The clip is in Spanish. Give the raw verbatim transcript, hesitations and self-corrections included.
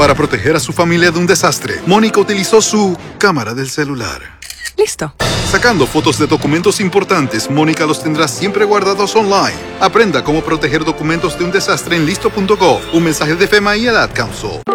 Para proteger a su familia de un desastre, Mónica utilizó su cámara del celular. Listo. Sacando fotos de documentos importantes, Mónica los tendrá siempre guardados online. Aprenda cómo proteger documentos de un desastre en listo punto gov. Un mensaje de FEMA y el Ad Council.